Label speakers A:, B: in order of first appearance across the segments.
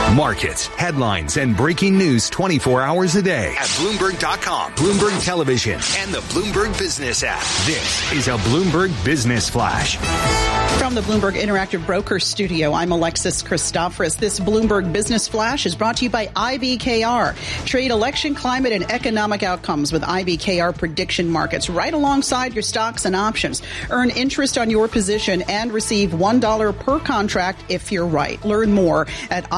A: Markets, headlines, and breaking news 24 hours a day at Bloomberg.com, Bloomberg Television, and the Bloomberg Business app. This is a Bloomberg Business Flash.
B: From the Bloomberg Interactive Broker Studio, I'm Alexis Christoforous. This Bloomberg Business Flash is brought to you by IBKR. Trade election, climate, and economic outcomes with IBKR prediction markets right alongside your stocks and options. Earn interest on your position and receive $1 per contract if you're right. Learn more at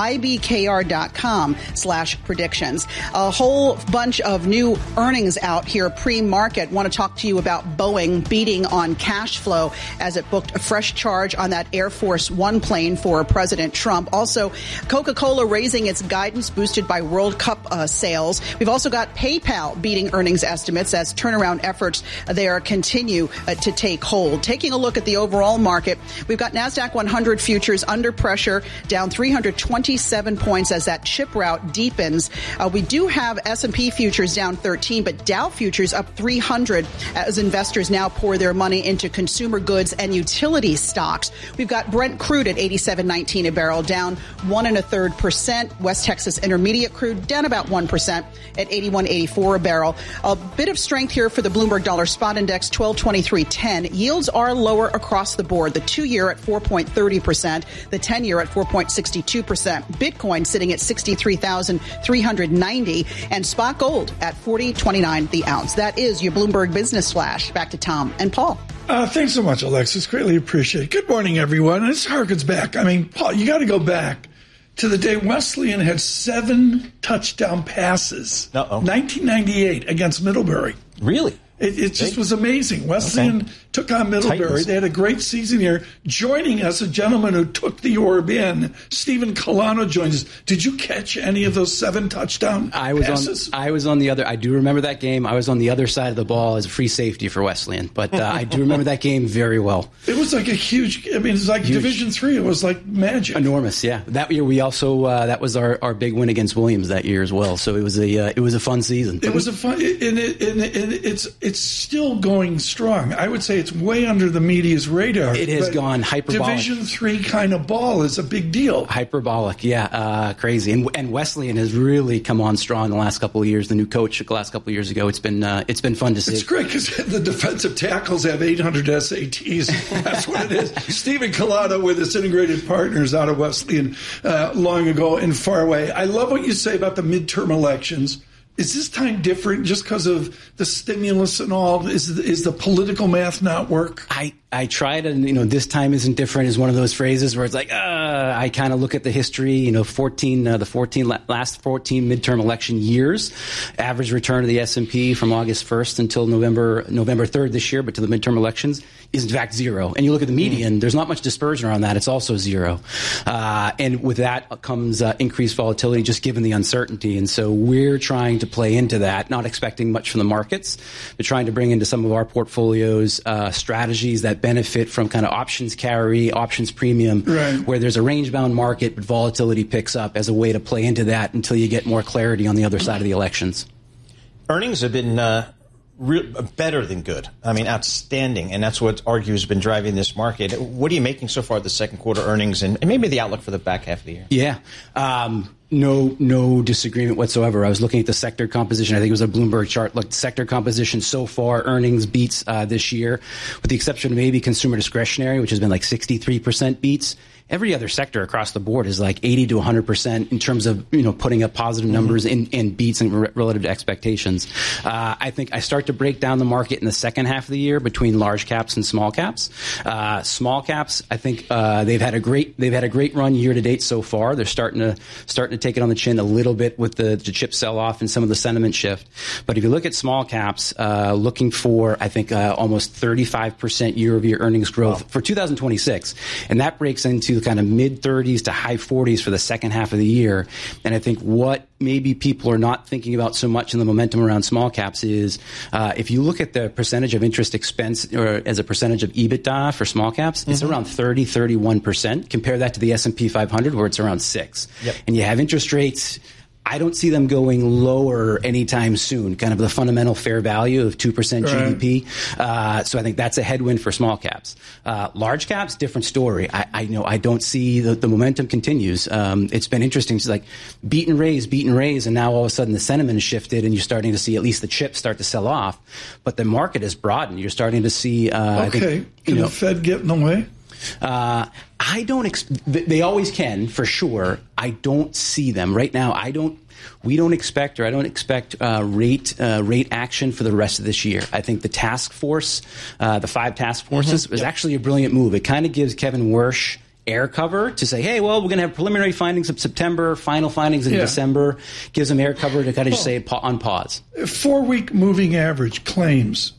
B: IBKR.com/predictions. A whole bunch of new earnings out here pre-market. Want to talk to you about Boeing beating on cash flow as it booked a fresh charge on that Air Force One plane for President Trump. Also, Coca-Cola raising its guidance boosted by World Cup sales. We've also got PayPal beating earnings estimates as turnaround efforts there continue to take hold. Taking a look at the overall market, we've got NASDAQ 100 futures under pressure, down 327 points as that chip rout deepens. We do have S&P futures down 13, but Dow futures up 300 as investors now pour their money into consumer goods and utility stocks. We've got Brent crude at $87.19 a barrel, down 1.33%. West Texas Intermediate crude down about 1% at $81.84 a barrel. A bit of strength here for the Bloomberg Dollar Spot Index, 1223.10. Yields are lower across the board. The 2-year at 4.30%, the 10-year at 4.62%. Bitcoin sitting at 63,390, and spot gold at 40.29 the ounce. That is your Bloomberg Business Flash. Back to Tom and Paul.
C: Thanks so much, Alexis. Greatly appreciate it. Good morning, everyone. This harkens back. I mean, Paul, you got to go back to the day Wesleyan had 7 touchdown passes. 1998 against Middlebury.
D: Really?
C: It just was amazing. Wesleyan took on Middlebury. Titans. They had a great season here. Joining us, a gentleman who took the orb in, Stephen Colano joins us. Did you catch any of those 7 touchdown passes?
E: I was on the other. I do remember that game. I was on the other side of the ball as a free safety for Wesleyan, but I do remember that game very well.
C: It was like a huge. I mean, it was like huge. Division III. It was like magic.
E: Enormous. Yeah. That year we also that was our big win against Williams that year as well. So it was a fun season.
C: It was a fun, and it's still going strong. I would say it's way under the media's radar.
E: It has gone hyperbolic.
C: Division III kind of ball is a big deal.
E: Hyperbolic, yeah, crazy. And Wesleyan has really come on strong the last couple of years. The new coach the last couple of years ago. It's been fun to see.
C: It's great because the defensive tackles have 800 SATs. That's what it is. Stephen Colano with his Integrated Partners out of Wesleyan long ago in Fairway. I love what you say about the midterm elections. Is this time different just because of the stimulus and all? Is the political math not work?
E: I tried, and this time isn't different is one of those phrases where it's like, I kind of look at the history, last 14 midterm election years, average return of the S&P from August 1st until November 3rd this year, but to the midterm elections is in fact 0. And you look at the median, there's not much dispersion around that. It's also 0. And with that comes increased volatility just given the uncertainty. And so we're trying to play into that, not expecting much from the markets, but trying to bring into some of our portfolios strategies that benefit from kind of options carry, options premium, right, where there's a range-bound market, but volatility picks up as a way to play into that until you get more clarity on the other side of the elections.
D: Earnings have been better than good. I mean, outstanding. And that's what argues has been driving this market. What are you making so far of the second quarter earnings and maybe the outlook for the back half of the year?
E: Yeah. No disagreement whatsoever. I was looking at the sector composition. I think it was a Bloomberg chart. Look, sector composition so far, earnings beats this year, with the exception of maybe consumer discretionary, which has been like 63% beats. Every other sector across the board is like 80 to 100% in terms of, putting up positive numbers in beats and relative to expectations. I think I start to break down the market in the second half of the year between large caps and small caps. Small caps, I think, they've had a great run year to date so far. They're starting to take it on the chin a little bit with the chip sell off and some of the sentiment shift. But if you look at small caps, looking for, I think, almost 35% year over year earnings growth for 2026. And that breaks into kind of mid 30s to high 40s for the second half of the year. And I think what maybe people are not thinking about so much in the momentum around small caps is if you look at the percentage of interest expense or as a percentage of EBITDA for small caps, it's around 31%. Compare that to the S&P 500 where it's around 6%. Yep. And you have interest rates I don't see them going lower anytime soon, kind of the fundamental fair value of 2% GDP. So I think that's a headwind for small caps. Large caps, different story. I don't see the momentum continues. It's been interesting. It's like beat and raise, and now all of a sudden the sentiment has shifted and you're starting to see at least the chips start to sell off. But the market has broadened. You're starting to see...
C: Can the Fed get in the way?
E: I don't. They always can, for sure. I don't see them right now. I don't expect rate action for the rest of this year. I think the task force, the 5 task forces, was actually a brilliant move. It kind of gives Kevin Wersch air cover to say, hey, well, we're going to have preliminary findings of September, final findings in December. Gives them air cover to kind of just say on pause.
C: 4-week moving average claims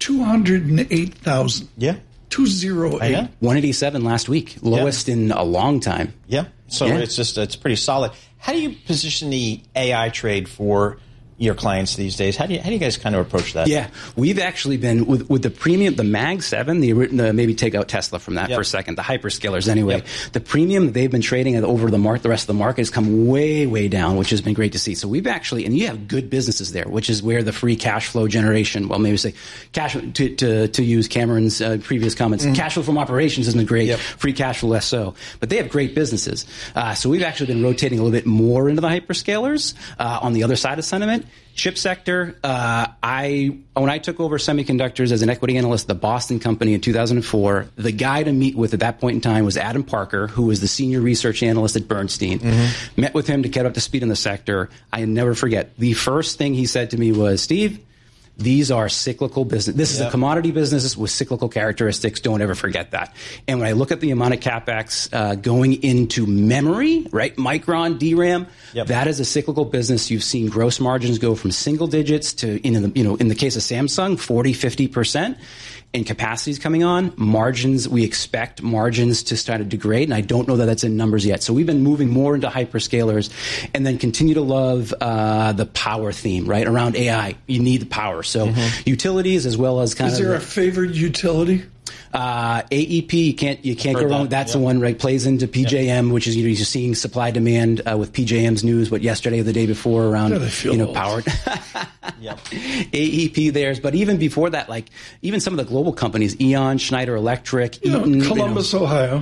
C: 208,000.
D: Yeah.
C: 208.
E: 187 last week, lowest in a long time.
D: Yeah. So it's pretty solid. How do you position the AI trade for your clients these days? How do you guys kind of approach that?
E: Yeah, we've actually been with the premium, the Mag 7, the maybe take out Tesla from that for a second, the hyperscalers anyway. The premium they've been trading at over the rest of the market has come way, way down, which has been great to see. So we've actually, and you have good businesses there, which is where the free cash flow generation, well, maybe say cash to use Cameron's previous comments, cash flow from operations has been great, free cash flow less so. But they have great businesses. So we've actually been rotating a little bit more into the hyperscalers on the other side of sentiment. Chip sector, when I took over semiconductors as an equity analyst at the Boston company in 2004, the guy to meet with at that point in time was Adam Parker, who was the senior research analyst at Bernstein. Met with him to get up to speed in the sector. I never forget. The first thing he said to me was, Steve, these are cyclical business. This is a commodity business with cyclical characteristics. Don't ever forget that. And when I look at the amount of CapEx going into memory, right, Micron, DRAM, that is a cyclical business. You've seen gross margins go from single digits to, in the case of Samsung, 40-50%. And capacities coming on, margins, we expect margins to start to degrade, and I don't know that that's in numbers yet. So we've been moving more into hyperscalers and then continue to love the power theme, right? Around AI, you need the power. So utilities as well as kind of...
C: Is there a favorite utility?
E: AEP, you can't go wrong. That's the one, right? Plays into PJM, which is, you're seeing supply demand with PJM's news, yesterday or the day before around, power. AEP theirs. But even before that, even some of the global companies, Eon, Schneider Electric, Eaton,
C: Columbus, Ohio.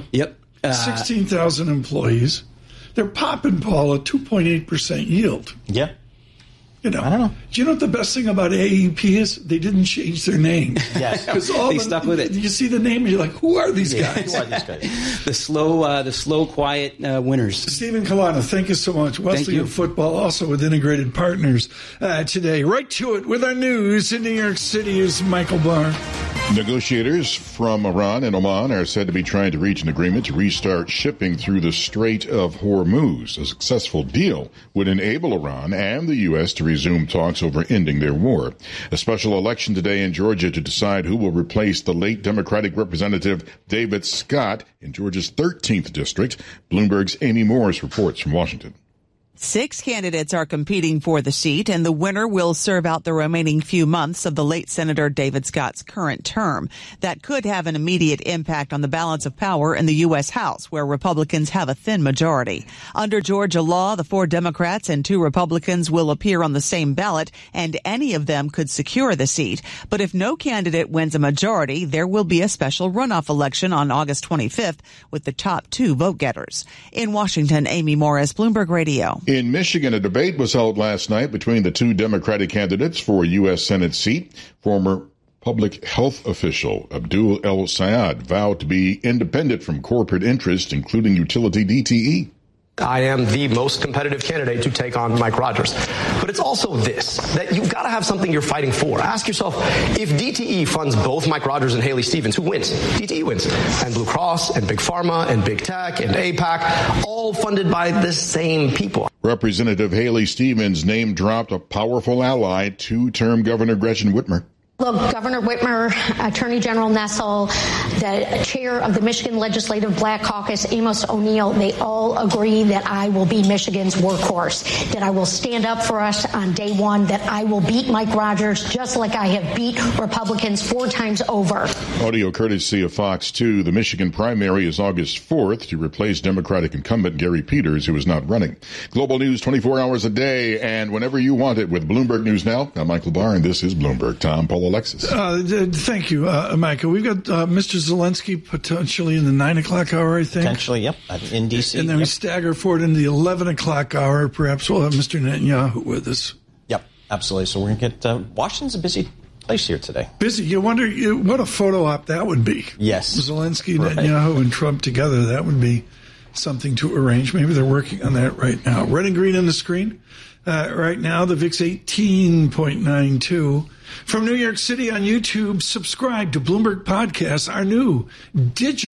C: 16,000 employees. They're popping, Paul, a 2.8% yield.
D: Yeah.
C: I don't know. Do you know what the best thing about AEP is? They didn't change their name.
D: Yes.
E: They stuck with it.
C: You see the name, you're like, who are these guys?
D: Who are these guys?
E: The slow, quiet winners.
C: Stephen Kalana, thank you so much. Wesleyan Football, also with Integrated Partners today. Right to it with our news in New York City is Michael Barr.
F: Negotiators from Iran and Oman are said to be trying to reach an agreement to restart shipping through the Strait of Hormuz. A successful deal would enable Iran and the U.S. to resume talks over ending their war. A special election today in Georgia to decide who will replace the late Democratic Representative David Scott in Georgia's 13th district. Bloomberg's Amy Morris reports from Washington.
G: 6 candidates are competing for the seat, and the winner will serve out the remaining few months of the late Senator David Scott's current term. That could have an immediate impact on the balance of power in the U.S. House, where Republicans have a thin majority. Under Georgia law, the 4 Democrats and 2 Republicans will appear on the same ballot, and any of them could secure the seat. But if no candidate wins a majority, there will be a special runoff election on August 25th with the top 2 vote-getters. In Washington, Amy Morris, Bloomberg Radio.
F: In Michigan, a debate was held last night between the 2 Democratic candidates for a U.S. Senate seat. Former public health official Abdul El Sayed vowed to be independent from corporate interests, including utility DTE.
H: I am the most competitive candidate to take on Mike Rogers. But it's also this, that you've got to have something you're fighting for. Ask yourself, if DTE funds both Mike Rogers and Haley Stevens, who wins? DTE wins. And Blue Cross and Big Pharma and Big Tech and AIPAC, all funded by the same people.
F: Representative Haley Stevens name dropped a powerful ally, 2-term Governor Gretchen Whitmer.
I: Look, Governor Whitmer, Attorney General Nessel, the chair of the Michigan Legislative Black Caucus, Amos O'Neill, they all agree that I will be Michigan's workhorse, that I will stand up for us on day one, that I will beat Mike Rogers just like I have beat Republicans 4 times over.
F: Audio courtesy of Fox 2. The Michigan primary is August 4th to replace Democratic incumbent Gary Peters, who is not running. Global news 24 hours a day and whenever you want it with Bloomberg News Now. I'm Michael Barr, and this is Bloomberg. Tom, Paul, Alexis.
C: Thank you, Micah. We've got Mr. Zelensky potentially in the 9 o'clock hour, I think.
D: Potentially, yep, in D.C.
C: And then we stagger forward into the 11 o'clock hour. Perhaps we'll have Mr. Netanyahu with us.
D: Yep, absolutely. So we're going to get Washington's a busy place here today.
C: Busy. You wonder what a photo op that would be.
D: Yes.
C: Zelensky, Netanyahu, and Trump together. That would be something to arrange. Maybe they're working on that right now. Red and green on the screen. Right now, the VIX 18.92. From New York City on YouTube, subscribe to Bloomberg Podcasts, our new digital